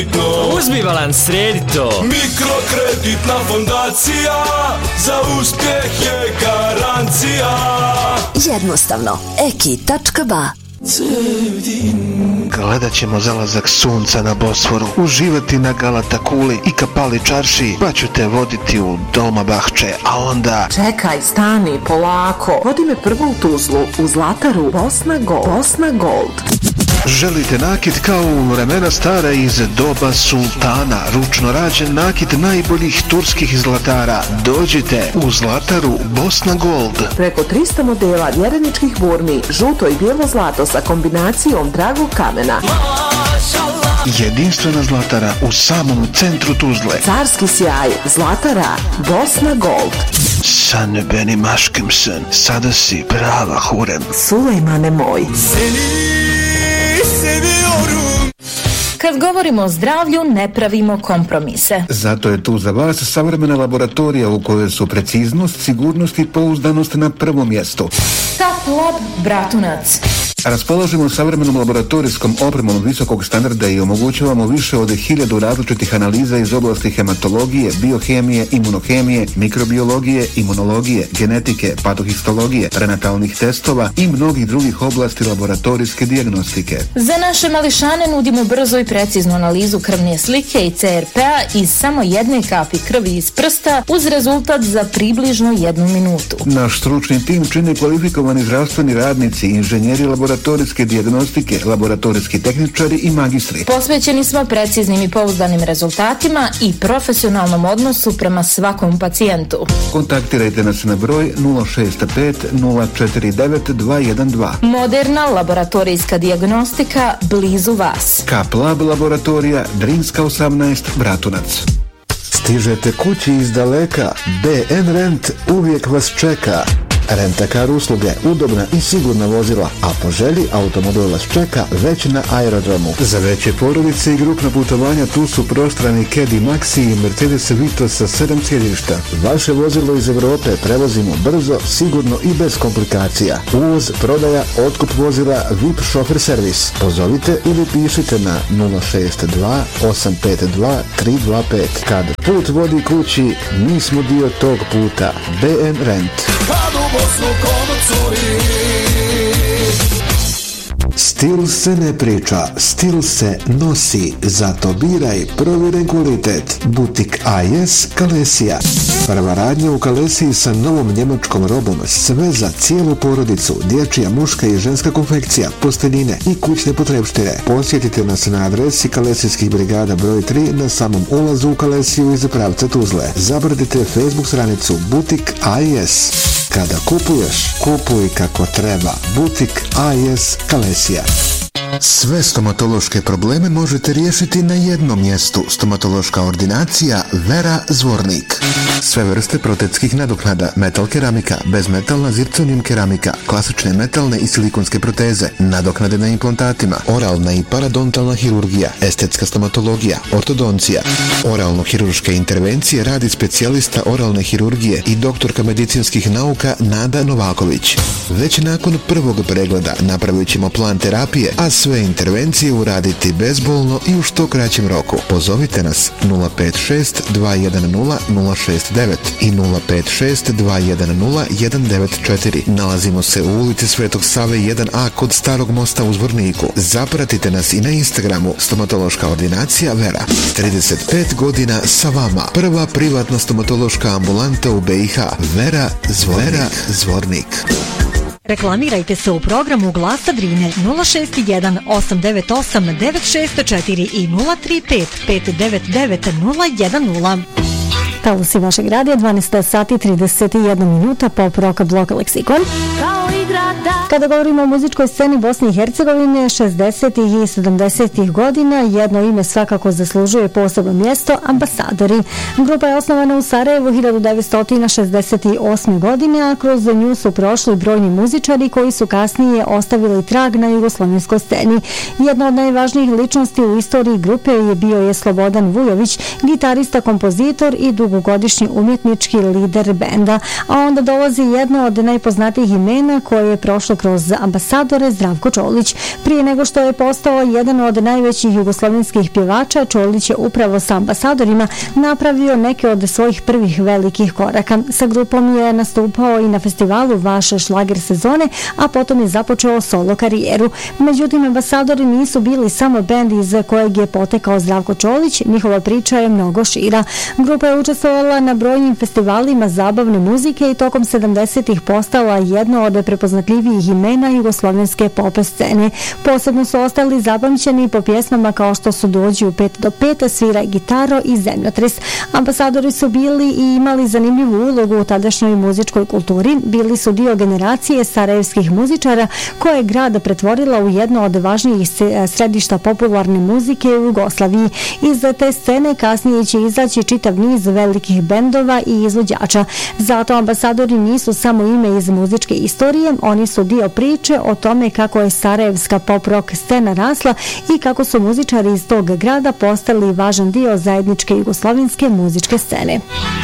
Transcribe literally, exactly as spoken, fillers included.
Uzmi balans, sredi to. Mikrokreditna fondacija, za uspjeh je garancija. Jednostavno, eki tačka ba. Gledat ćemo zalazak sunca na Bosforu, uživati na Galata kuli i Kapali čarši, pa ću te voditi u Dolmabahče, a onda... Čekaj, stani, polako. Vodi me prvo u Tuzlu, u Zlataru, Bosna Gold. Bosna Gold. Želite nakit kao u vremena stara iz doba sultana, ručno rađen nakit najboljih turskih zlatara? Dođite u Zlataru Bosna Gold. Preko trista modela vjereničkih burmi, žuto i bijelo zlato sa kombinacijom dragog kamena. Jedinstvena Zlatara u samom centru Tuzle. Carski sjaj, Zlatara Bosna Gold. San benim aşkımsın, sada si prava hurem. Sulejmane moj. Kad govorimo o zdravlju, ne pravimo kompromise. Zato je tu za vas savremena laboratorija u kojoj su preciznost, sigurnost i pouzdanost na prvom mjestu. Tap Lab Bratunac. Raspolažemo savremenom laboratorijskom opremom visokog standarda i omogućavamo više od hiljadu različitih analiza iz oblasti hematologije, biohemije, imunohemije, mikrobiologije, imunologije, genetike, patohistologije, prenatalnih testova i mnogih drugih oblasti laboratorijske dijagnostike. Za naše mališane nudimo brzo i preciznu analizu krvne slike i ce er pe-a iz samo jedne kapi krvi iz prsta uz rezultat za približno jednu minutu. Naš stručni tim čine kvalifikovani zdravstveni radnici, inženjeri laboratorijske laboratorijske dijagnostike, laboratorijski tehničari i magistri. Posvećeni smo preciznim i pouzdanim rezultatima i profesionalnom odnosu prema svakom pacijentu. Kontaktirajte nas na broj nula šest pet nula četiri devet dva jedan dva. Moderna laboratorijska dijagnostika blizu vas. Kap Lab laboratorija Drinska osamnaest Bratunac. Stižete kući iz daleka, be en Rent uvijek vas čeka. Rentakar usluge, udobna i sigurna vozila, a po želji automobil vas čeka već na aerodromu. Za veće porodice i grupna putovanja tu su prostrani Caddy Maxi i Mercedes Vito sa sedam sjedišta. Vaše vozilo iz Evrope prevozimo brzo, sigurno i bez komplikacija. Uvoz, prodaja, otkup vozila, V I P šofer servis. Pozovite ili pišite na nula šest dva osam pet dva tri dva pet. Kad put vodi kući, mi smo dio tog puta. be en Rent. Stil se ne priča, stil se nosi, zato biraj provjeren kvalitet. Butik A S Kalesija. Prva radnja u Kalesiji sa novom njemačkom robom, sve za cijelu porodicu, dječja, muška i ženska konfekcija, posteljine i kućne potrepštine. Posjetite nas na adresi Kalesijskih brigada broj tri na samom ulazu u Kalesiju iz pravca Tuzle. Zapratite Facebook stranicu Butik A S. Kada kupuješ, kupuj kako treba. Butik A S Kalesija. Sve stomatološke probleme možete riješiti na jednom mjestu. Stomatološka ordinacija Vera Zvornik. Sve vrste protetskih nadoknada, metal keramika, bezmetalna zirconium keramika, klasične metalne i silikonske proteze, nadoknade na implantatima, oralna i paradontalna hirurgija, estetska stomatologija, ortodoncija. Oralno-hirurške intervencije radi specijalista oralne hirurgije i doktorka medicinskih nauka Nada Novaković. Već nakon prvog pregleda napravit ćemo plan terapije, a sve intervencije uraditi bezbolno i u što kraćem roku. Pozovite nas nula pet šest dva jedan nula nula šest devet i nula pet šest dva jedan nula jedan devet četiri. Nalazimo se u ulici Svetog Save jedan a kod Starog mosta u Zvorniku. Zapratite nas i na Instagramu Stomatološka ordinacija Vera. trideset pet godina sa vama. Prva privatna stomatološka ambulanta u be i ha. Vera Zvornik. Vera Zvornik. Reklamirajte se u programu Glasa Drine nula šest jedan osam devet osam devet šest četiri i nula tri pet pet devet devet nula jedan nula. Talasi vašeg radija, dvanaest sati trideset jedna minuta, pop rock blok leksikon. Kada govorimo o muzičkoj sceni Bosne i Hercegovine šezdesetih i sedamdesetih godina, jedno ime svakako zaslužuje posebno mjesto, Ambasadori. Grupa je osnovana u Sarajevu hiljadu devetsto šezdeset osme. godine, a kroz nju su prošli brojni muzičari koji su kasnije ostavili trag na jugoslovenskoj sceni. Jedna od najvažnijih ličnosti u istoriji grupe je bio je Slobodan Vujović, gitarista, kompozitor i dugogodišnji umjetnički lider benda. A onda dolazi jedno od najpoznatijih imena koje je prošlo kroz ambasadore Zdravko Čolić. Prije nego što je postao jedan od najvećih jugoslovenskih pjevača, Čolić je upravo sa ambasadorima napravio neke od svojih prvih velikih koraka. Sa grupom je nastupao i na festivalu Vaše šlager sezone, a potom je započeo solo karijeru. Međutim, ambasadori nisu bili samo bend iz kojeg je potekao Zdravko Čolić, njihova priča je mnogo šira. Grupa je učestvovala na brojnim festivalima zabavne muzike i tokom sedamdesetih postala jedno od prepoznatljivijih imena jugoslovenske pop scene. Posebno su ostali zapamćeni po pjesmama kao što su Dođi u pet do pet, Sviraj gitaro i Zemljotres. Ambasadori su bili i imali zanimljivu ulogu u tadašnjoj muzičkoj kulturi. Bili su dio generacije sarajevskih muzičara koja je grad pretvorila u jedno od važnijih središta popularne muzike u Jugoslaviji. Iz te scene kasnije će izaći čitav niz velikih bendova i izvođača. Zato ambasadori nisu samo ime iz muzičke istorije, oni su dio priče o tome kako je sarajevska pop-rock scena rasla i kako su muzičari iz tog grada postali važan dio zajedničke jugoslovenske muzičke scene.